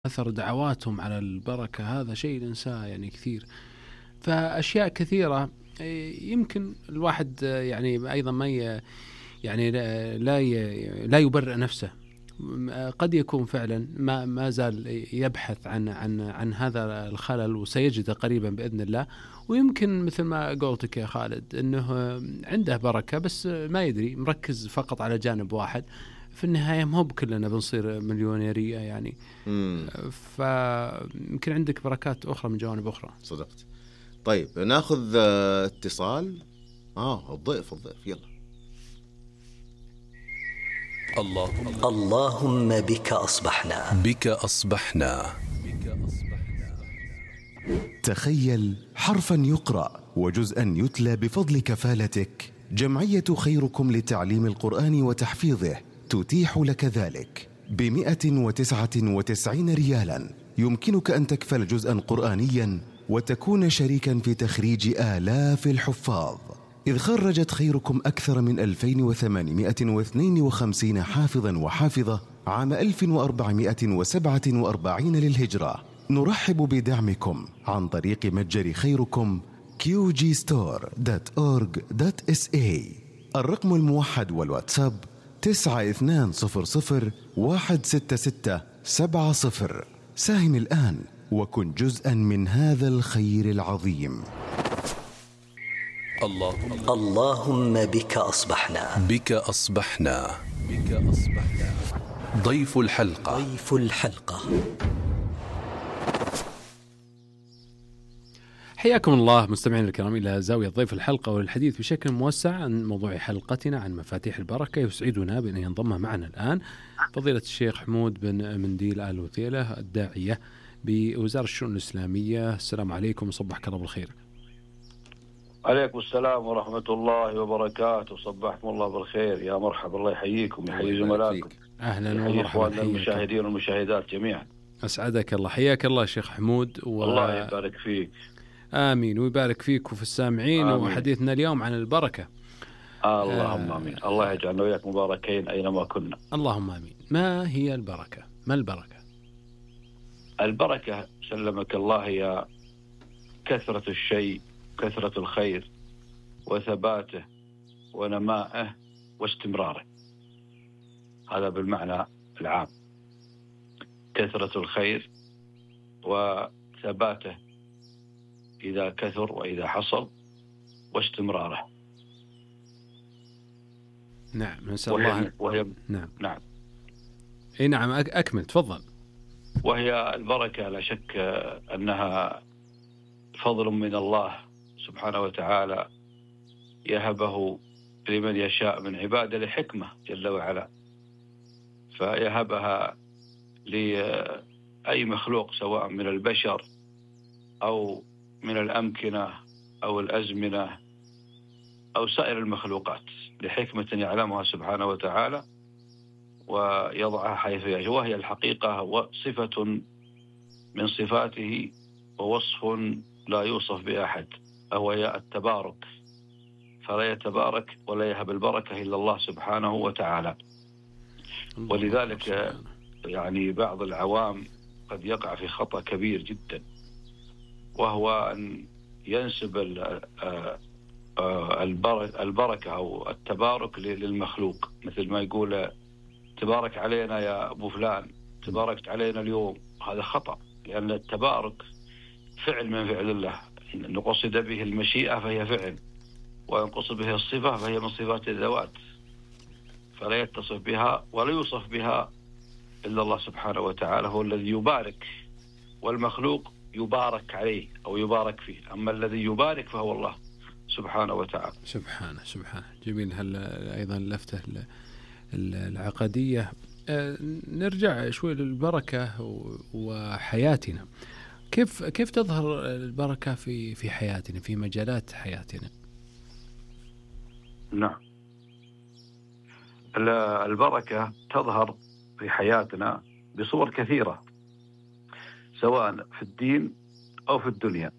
أثر دعواتهم على البركة، هذا شيء ننساه يعني كثير. فأشياء كثيرة يمكن الواحد يعني أيضا ما يعني لا يبرئ نفسه. قد يكون فعلا ما زال يبحث عن هذا الخلل، وسيجده قريبا بإذن الله. ويمكن مثل ما قلتك يا خالد أنه عنده بركة بس ما يدري، مركز فقط على جانب واحد. في النهاية ما هو بكلنا بنصير مليونيرية يعني. فيمكن عندك بركات أخرى من جوانب أخرى. صدقت. طيب ناخذ اتصال. الضيف يلا. اللهم بك أصبحنا. تخيل حرفا يقرأ وجزءا يتلى بفضل كفالتك. جمعية خيركم لتعليم القرآن وتحفيظه تتيح لك ذلك ب199 ريالا. يمكنك أن تكفل جزءا قرآنيا وتكون شريكا في تخريج آلاف الحفاظ، إذ خرجت خيركم أكثر من 2852 حافظا وحافظة عام 1447 للهجرة. نرحب بدعمكم عن طريق متجر خيركم qgstore.org.sa. الرقم الموحد والواتساب 9200166770. ساهم الآن وكن جزءا من هذا الخير العظيم. اللهم بك أصبحنا. ضيف الحلقة. حياكم الله مستمعين الكرام إلى زاوية ضيف الحلقة، والحديث بشكل موسع عن موضوع حلقتنا عن مفاتيح البركة. يسعدنا بأن ينضم معنا الآن فضيلة الشيخ حمود بن منديل آل وثيلة، الداعية بوزارة الشؤون الإسلامية. السلام عليكم وصبحك الله بالخير. عليكم السلام ورحمة الله وبركاته. صبحكم الله بالخير. يا مرحبا، الله يحييكم، يحيي زملائكم. أهلا ومرحبا إخواننا المشاهدين والمشاهدات جميعا. أسعدك الله، حياك الله شيخ حمود. الله يبارك فيك. آمين ويبارك فيك وفي السامعين. آمين. وحديثنا اليوم عن البركة. اللهم آمين. الله يجعلنا وياك مباركين أينما كنا. اللهم آمين. ما هي البركة؟ ما البركة؟ البركة سلمك الله هي كثرة الشيء، كثرة الخير وثباته ونمائه واستمراره. هذا بالمعنى العام، كثرة الخير وثباته إذا كثر وإذا حصل، واستمراره. نعم، نسأل الله. نعم. إيه نعم، أكمل تفضل. وهي البركة لا شك أنها فضل من الله سبحانه وتعالى يهبه لمن يشاء من عباده لحكمة جل وعلا، فيهبها لأي مخلوق سواء من البشر أو من الأمكنة أو الأزمنة أو سائر المخلوقات لحكمة يعلمها سبحانه وتعالى ويضعها حيث يشاء. وهي الحقيقة وصفة من صفاته ووصف لا يوصف بأحد، أو هي التبارك، فلا يتبارك ولا يهب البركة إلا الله سبحانه وتعالى. ولذلك يعني بعض العوام قد يقع في خطأ كبير جدا، وهو أن ينسب البركة أو التبارك للمخلوق، مثل ما يقول تبارك علينا يا أبو فلان، تباركت علينا اليوم. هذا خطأ، لأن التبارك فعل من فعل الله، إن قصد به المشيئة فهي فعل، وإن قصد به الصفة فهي من صفات الذوات، فلا يتصف بها ولا يوصف بها إلا الله سبحانه وتعالى. هو الذي يبارك، والمخلوق يبارك عليه أو يبارك فيه، أما الذي يبارك فهو الله سبحانه وتعالى. سبحانه. جميل. هل أيضا لفتة العقدية. نرجع شوي للبركة وحياتنا. كيف تظهر البركة في حياتنا، في مجالات حياتنا؟ نعم، البركة تظهر في حياتنا بصور كثيرة، سواء في الدين أو في الدنيا.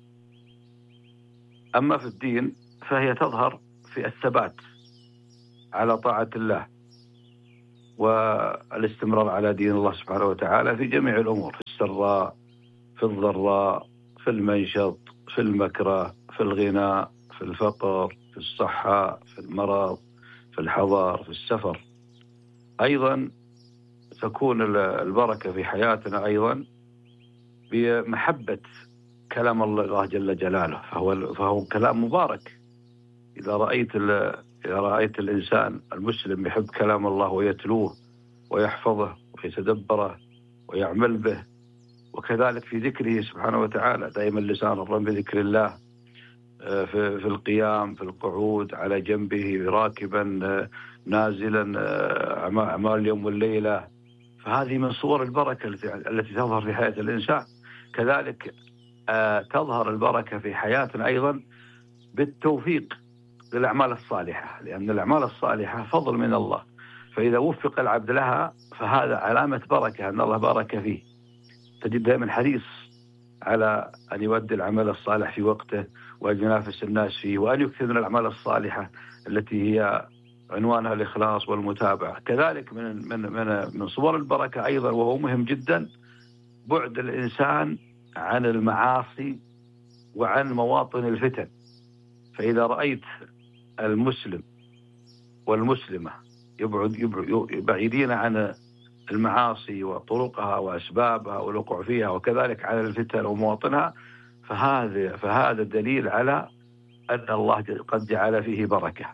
أما في الدين فهي تظهر في الثبات على طاعة الله، والاستمرار على دين الله سبحانه وتعالى في جميع الأمور، في السراء، في الضراء، في المنشط، في المكره، في الغنى، في الفقر، في الصحة، في المرض، في الحضر، في السفر. أيضا تكون البركة في حياتنا أيضا بمحبة كلام الله جل جلاله، فهو كلام مبارك. إذا رأيت الإنسان المسلم يحب كلام الله ويتلوه ويحفظه ويتدبره ويعمل به، وكذلك في ذكره سبحانه وتعالى، دائما لسان الرب بذكر الله في القيام، في القعود، على جنبه، راكبا، نازلا، أعمال اليوم والليلة. فهذه من صور البركة التي تظهر في حياة الإنسان. كذلك تظهر البركة في حياتنا أيضا بالتوفيق للأعمال الصالحة، لأن الأعمال الصالحة فضل من الله، فإذا وفق العبد لها فهذا علامة بركة، أن الله بارك فيه. تجد دائما حريص على أن يؤدي العمل الصالح في وقته، وأن ينافس الناس فيه، وأن يكثر من الأعمال الصالحة التي هي عنوانها الإخلاص والمتابعة. كذلك من صور البركة أيضا، وهو مهم جدا، بعد الإنسان عن المعاصي وعن مواطن الفتن. فإذا رأيت المسلم والمسلمة يبعدين عن المعاصي وطرقها وأسبابها والوقوع فيها، وكذلك على الفتن ومواطنها، فهذا دليل على أن الله قد جعل فيه بركة.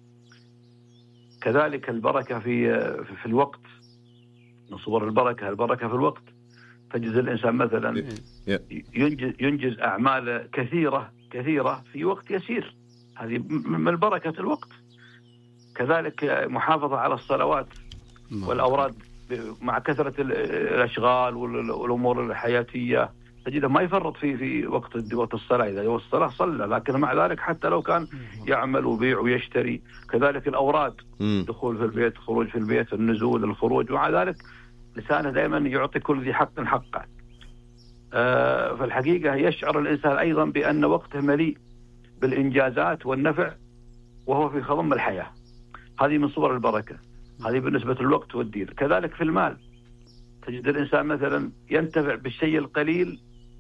كذلك البركة في الوقت، من صور البركة في الوقت. تجد الإنسان مثلا ينجز أعمال كثيرة في وقت يسير، هذه من بركة الوقت. كذلك محافظة على الصلوات والأوراد مع كثرة الأشغال والأمور الحياتية، تجده ما يفرط في وقت الصلاة. إذا هو الصلاة صلى، لكن مع ذلك حتى لو كان يعمل ويبيع ويشتري. كذلك الأوراد، دخول في البيت، خروج في البيت، النزول، الخروج، ومع ذلك لسانه دائما يعطي كل ذي حق حقه. فالحقيقة يشعر الإنسان أيضا بأن وقته مليء بالإنجازات والنفع وهو في خضم الحياة. هذه من صور البركة، هذه بالنسبة للوقت والدين. كذلك في المال، تجد الإنسان مثلا ينتفع بالشيء القليل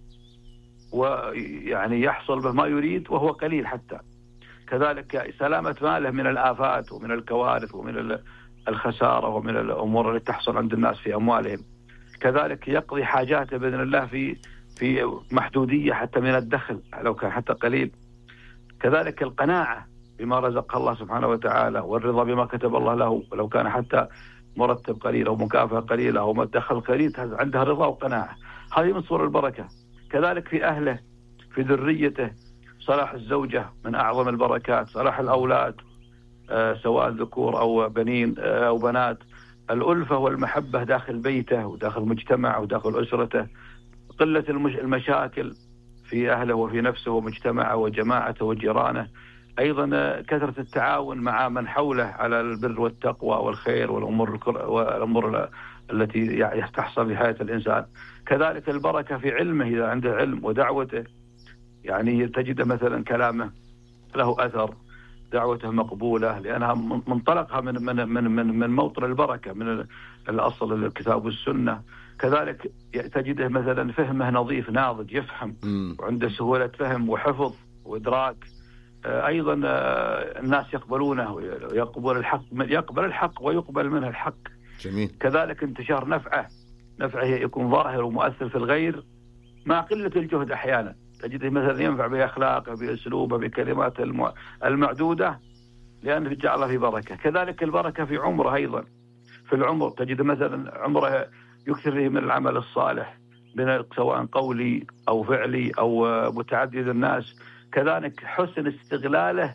ويعني يحصل به ما يريد وهو قليل حتى. كذلك سلامة ماله من الآفات ومن الكوارث ومن الخسارة ومن الأمور التي تحصل عند الناس في أموالهم. كذلك يقضي حاجاته بإذن الله في محدودية حتى من الدخل لو كان حتى قليل. كذلك القناعة بما رزق الله سبحانه وتعالى، والرضا بما كتب الله له ولو كان حتى مرتب قليل أو مكافأة قليلة أو مدخل قليل، عندها رضا وقناعة. هذه من صور البركة. كذلك في أهله، في ذريته، صلاح الزوجة من أعظم البركات، صلاح الأولاد سواء ذكور أو بنين أو بنات، الألفة والمحبة داخل بيته وداخل مجتمعه وداخل أسرته، قلة المشاكل في أهله وفي نفسه ومجتمعه وجماعته وجيرانه، أيضا كثرة التعاون مع من حوله على البر والتقوى والخير والأمور التي تحصل في حياة الإنسان. كذلك البركة في علمه، إذا عنده علم، ودعوته، يعني تجد مثلا كلامه له أثر، دعوته مقبولة لأنها منطلقها من موطن البركة، من الأصل الكتاب والسنة. كذلك تجده مثلا فهمه نظيف ناضج، يفهم وعنده سهولة فهم وحفظ وإدراك. أيضا الناس يقبلونه ويقبل الحق ويقبل منه الحق. جميل. كذلك انتشار نفعه يكون ظاهر ومؤثر في الغير مع قلة الجهد. أحيانا تجده مثلا ينفع بأخلاقه، بأسلوبه، بكلمات المعدودة، لأنه جعله في بركة. كذلك البركة في عمره أيضا. في العمر تجد مثلا عمره يكثر فيه من العمل الصالح، سواء قولي أو فعلي أو متعدد الناس. كذلك حسن استغلاله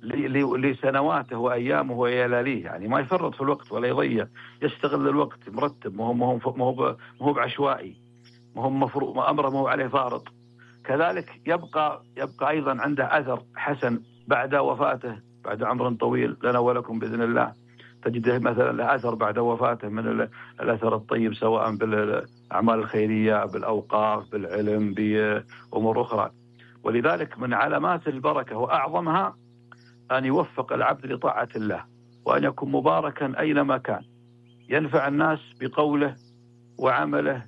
لسنواته وأيامه ولياليه، يعني ما يفرط في الوقت ولا يضيع، يستغل الوقت مرتب، ما هو بعشوائي، ما هو مفروض أمره ما هو عليه فارط. كذلك يبقى أيضا عنده أثر حسن بعد وفاته، بعد عمر طويل لنا ولكم بإذن الله. تجده مثلا له أثر بعد وفاته من الأثر الطيب، سواء بالأعمال الخيرية، بالأوقاف، بالعلم، بأمور أخرى. ولذلك من علامات البركة وأعظمها أن يوفق العبد لطاعة الله، وأن يكون مباركا أينما كان، ينفع الناس بقوله وعمله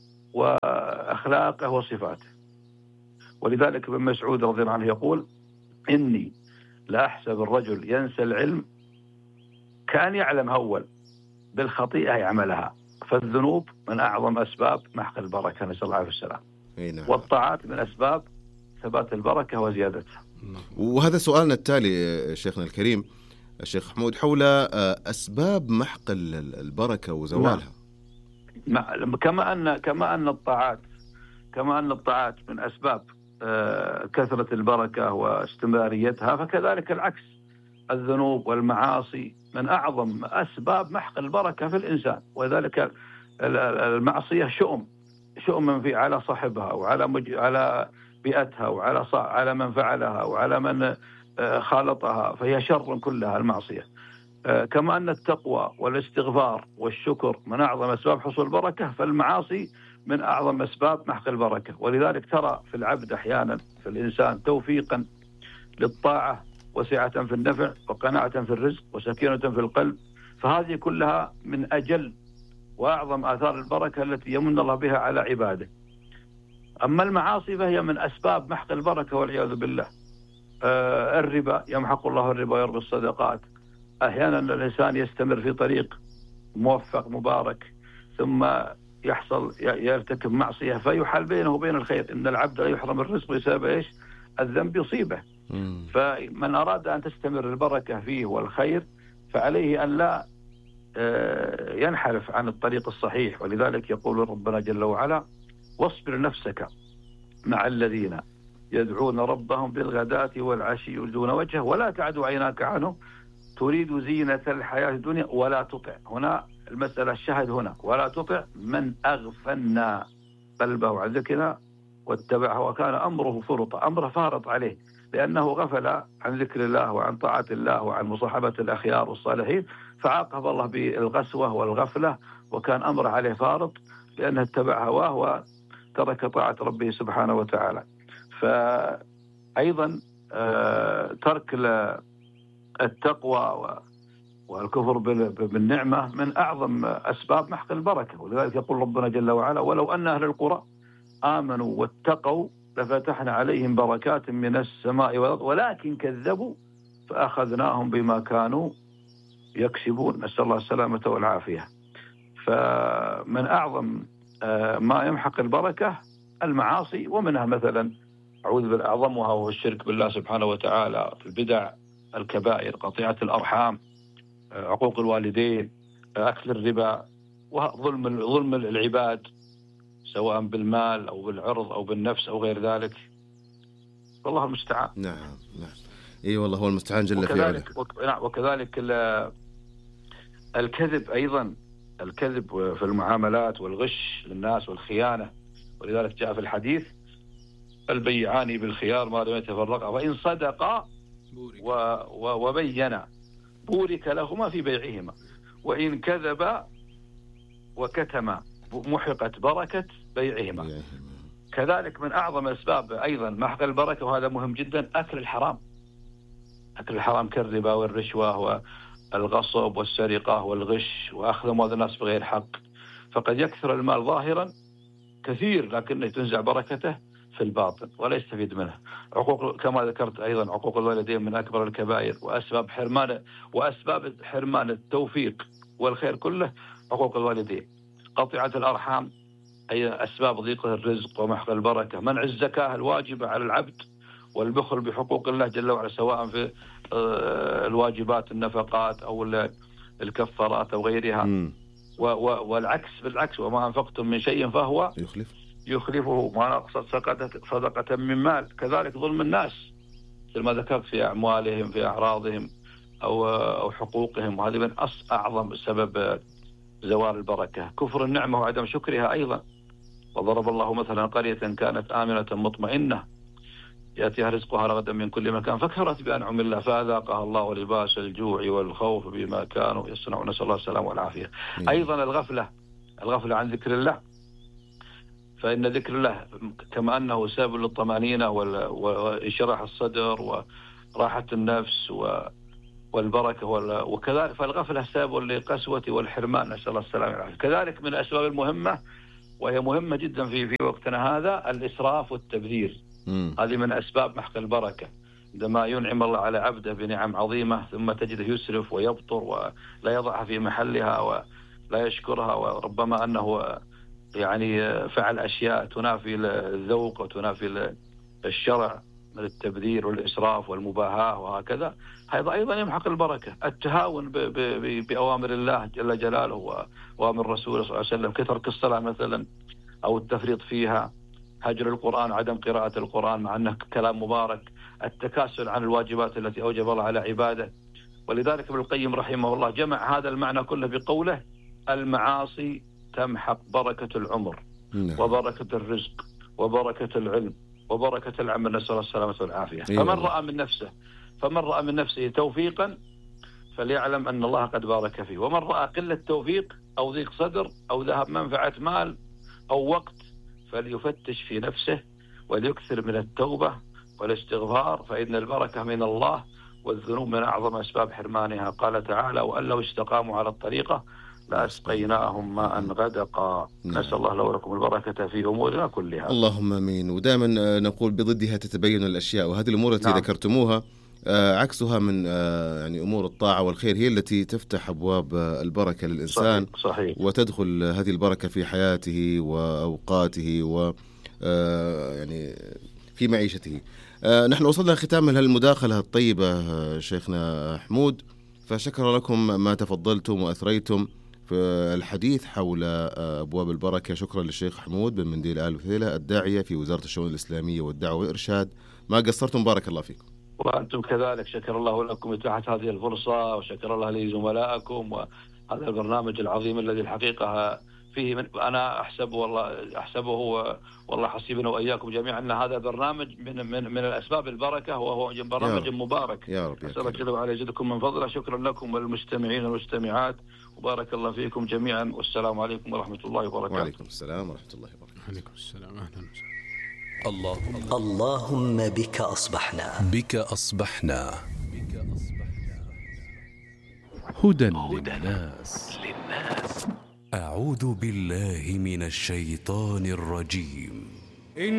وأخلاقه وصفاته. ولذلك ابن مسعود رضي الله عنه يقول: إني لا أحسب الرجل ينسى العلم كأن يعلم أول بالخطيئة يعملها، فالذنوب من أعظم أسباب محق البركة، نسأل الله السلام. والطاعات من أسباب ثبات البركة وزيادتها. وهذا سؤالنا التالي شيخنا الكريم الشيخ حمود حول أسباب محق البركة وزوالها. كما أن الطاعات من أسباب كثرة البركة واستمراريتها، فكذلك العكس، الذنوب والمعاصي من أعظم أسباب محق البركة في الإنسان. وذلك المعصية شؤم على صاحبها وعلى بيئتها وعلى من فعلها وعلى من خالطها، فهي شر كلها المعصية. كما أن التقوى والاستغفار والشكر من أعظم أسباب حصول البركة، فالمعاصي من أعظم أسباب محق البركة. ولذلك ترى في العبد أحيانا في الإنسان توفيقا للطاعة وسعة في النفع وقناعة في الرزق وسكينة في القلب، فهذه كلها من أجل وأعظم آثار البركة التي يمن الله بها على عباده. أما المعاصي فهي من أسباب محق البركة والعياذ بالله. الربا، يمحق الله الربا ويربي الصدقات. أحيانا الإنسان يستمر في طريق موفق مبارك ثم يرتكب معصية فيحال بينه وبين الخير. إن العبد لا يحرم الرزق بسبب إيش؟ الذنب يصيبه. فمن أراد أن تستمر البركة فيه والخير فعليه أن لا ينحرف عن الطريق الصحيح. ولذلك يقول ربنا جل وعلا: واصبر نفسك مع الذين يدعون ربهم بالغداة والعشي يريدون وجهه ولا تعد عيناك عنه تريد زينة الحياة الدنيا ولا تطع. هنا المسألة الشاهد هنا: ولا تطع من أغفلنا قلبه عن ذكرنا واتبعه وكان أمره فرطا. أمره فارط عليه لأنه غفل عن ذكر الله وعن طاعة الله وعن مصاحبة الأخيار والصالحين، فعاقب الله بالغسوة والغفلة، وكان أمره عليه فارط لأنه اتبع هواه وترك طاعة ربه سبحانه وتعالى. فأيضا ترك التقوى والكفر بالنعمة من أعظم أسباب محق البركة. ولذلك يقول ربنا جل وعلا: ولو أن أهل القرى آمنوا واتقوا لفتحنا عليهم بركات من السماء والأرض ولكن كذبوا فأخذناهم بما كانوا يكسبون. نسأل الله السلامة والعافية. فمن أعظم ما يمحق البركة المعاصي، ومنها مثلا أعوذ بالأعظمها وهو الشرك بالله سبحانه وتعالى، البدع، الكبائر، قطيعة الأرحام، عقوق الوالدين، أكل الربا، وظلم العباد سواء بالمال أو بالعرض أو بالنفس أو غير ذلك. والله المستعان. نعم. إيه والله هو المستعان جل في علاه. وكذلك الكذب أيضا، الكذب في المعاملات والغش للناس والخيانة. ولذلك جاء في الحديث: البيعان بالخيار ما لم يتفرقا وإن صدقا وبينا بورك لهما في بيعهما وإن كذبا وكتما محقت بركة بيعهما. كذلك من أعظم أسباب أيضا محق البركة، وهذا مهم جدا، أكل الحرام. أكل الحرام كالربا والرشوة والغصب والسرقة والغش وأخذ أموال الناس بغير حق. فقد يكثر المال ظاهرا كثير لكنه تنزع بركته في الباطن ولا يستفيد منه. كما ذكرت أيضا عقوق الوالدين من أكبر الكبائر وأسباب حرمان التوفيق والخير كله عقوق الوالدين. قطيعة الأرحام أي أسباب ضيق الرزق ومحق البركة. منع الزكاة الواجبة على العبد والبخل بحقوق الله جل وعلا سواء في الواجبات النفقات أو الكفارات أو غيرها. والعكس بالعكس: وما أنفقتم من شيء فهو يخلفه ما نقصت صدقة من مال. كذلك ظلم الناس مثل ما ذكرت في أموالهم في أعراضهم أو حقوقهم، وهذه من أعظم سبب زوال البركة. كفر النعمة وعدم شكرها أيضا. وضرب الله مثلا قرية كانت آمنة مطمئنة يأتيها رزقها رغدا من كل مكان فكفرت بأنعم الله فأذاقها الله لباس الجوع والخوف بما كانوا يصنعون. نسأل الله السلامة والعافية. أيضا الغفلة عن ذكر الله، فإن ذكر الله كما أنه سبب للطمأنينة وإشراح الصدر وراحة النفس والبركة وكذلك فالغفلة سبب للقسوة والحرمان، نسأل الله السلامة والعافية. كذلك من الأسباب المهمة، وهي مهمة جدا في وقتنا هذا، الإسراف والتبذير. هذه من أسباب محق البركة. عندما ينعم الله على عبده بنعم عظيمة ثم تجده يسرف ويبطر ولا يضعها في محلها ولا يشكرها، وربما أنه يعني فعل أشياء تنافي الذوق وتنافي الشرع من التبذير والإسراف والمباهاة وهكذا، هذا أيضا يمحق البركة. التهاون بأوامر الله جل جلاله وأوامر رسوله صلى الله عليه وسلم، كثرة الصلاة مثلا أو التفريط فيها، هجر القرآن، عدم قراءة القرآن مع أنه كلام مبارك، التكاسل عن الواجبات التي أوجب الله على عباده. ولذلك ابن القيم رحمه الله جمع هذا المعنى كله بقوله: المعاصي تمحق بركة العمر وبركة الرزق وبركة العلم وبركة العمل، نسأل الله السلامة والعافية. فمن رأى من نفسه توفيقا فليعلم أن الله قد بارك فيه، ومن رأى قلة توفيق أو ضيق صدر أو ذهب منفعة مال أو وقت فليفتش في نفسه وليكثر من التوبة والاستغفار، فإن البركة من الله والذنوب من أعظم أسباب حرمانها. قال تعالى: وأن لو استقاموا على الطريقة لأسقيناهم ماء غدقا. نسأل الله لو لكم البركة في أمورنا كلها. اللهم آمين. ودائما نقول بضدها تتبين الأشياء، وهذه الأمور التي ذكرتموها عكسها من يعني أمور الطاعة والخير هي التي تفتح أبواب البركة للإنسان. صحيح. وتدخل هذه البركة في حياته وأوقاته و يعني في معيشته. نحن وصلنا ختام هالمداخلة الطيبة شيخنا حمود، فشكر لكم ما تفضلتم وأثريتم في الحديث حول أبواب البركة. شكرا للشيخ حمود بن منديل آل وثيلة، الداعية في وزارة الشؤون الإسلامية والدعوة والإرشاد. ما قصرتم، بارك الله فيكم. وأنتم كذلك، شكر الله لكم إتاحة هذه الفرصة، وشكر الله لزملائكم وهذا البرنامج العظيم الذي الحقيقة فيه أنا أحسبه والله حسيبنا وإياكم جميعا أن هذا برنامج من الأسباب البركة، وهو برنامج مبارك. يا رب. أسأل الله جل وعلا يجزيكم من فضله. شكرا لكم والمستمعين والمستمعات، وبارك الله فيكم جميعا، والسلام عليكم ورحمة الله وبركاته. وعليكم السلام ورحمة الله وبركاته. عليكم السلام، أهلا وسهلا. اللهم بك أصبحنا هدى للناس. أعوذ بالله من الشيطان الرجيم.